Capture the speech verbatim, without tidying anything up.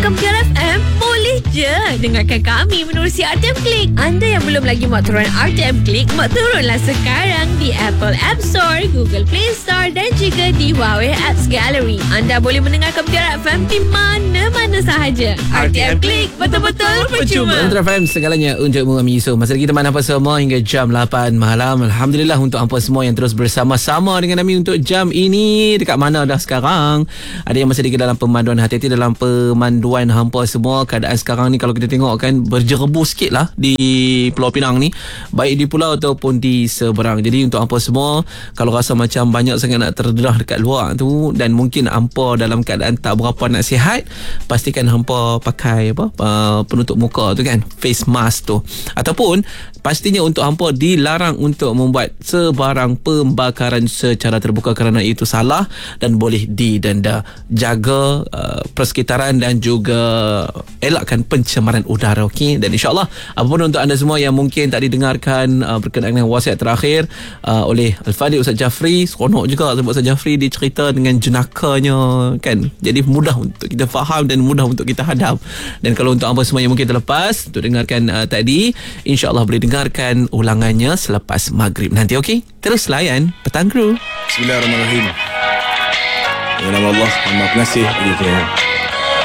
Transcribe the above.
Kempiar F M, boleh je dengarkan kami menerusi R T M Click. Anda yang belum lagi mak turun R T M Click, mak turunlah sekarang di Apple App Store, Google Play Store dan juga di Huawei Apps Gallery. Anda boleh mendengar Kempiar F M di mana-mana sahaja. R T M Click, betul-betul percuma. Kempiar F M segalanya untuk mengambil isu. Masa kita mana apa semua hingga jam lapan malam. Alhamdulillah untuk hampa semua yang terus bersama-sama dengan kami untuk jam ini. Dekat mana dah sekarang? Ada yang masih lagi dalam pemanduan, hati-hati dalam pemanduan hampa semua. Keadaan sekarang ni kalau kita tengok kan berjerebu sikit lah di Pulau Pinang ni, baik di pulau ataupun di seberang. Jadi untuk hampa semua, kalau rasa macam banyak sangat nak terdedah dekat luar tu dan mungkin hampa dalam keadaan tak berapa nak sihat, pastikan hampa pakai apa uh, penutup muka tu kan, face mask tu. Ataupun pastinya untuk hampa dilarang untuk membuat sebarang pembakaran secara terbuka kerana itu salah dan boleh didenda. Jaga uh, persekitaran dan juga elakkan pencemaran udara, okey? Dan insyaAllah apapun untuk anda semua yang mungkin tak didengarkan uh, berkenaan dengan wasiat terakhir uh, oleh Al-Fadhil Ustaz Jafri, seronok juga sebab Ustaz Jafri dia cerita dengan jenakanya kan, jadi mudah untuk kita faham dan mudah untuk kita hadap. Dan kalau untuk apa semua yang mungkin terlepas untuk dengarkan uh, tadi, insyaAllah boleh dengarkan ulangannya selepas maghrib nanti, okey? Terus layan Petang Kru. Bismillahirrahmanirrahim. Dengan nama Allah, Maha Pengasih lagi Penyayang.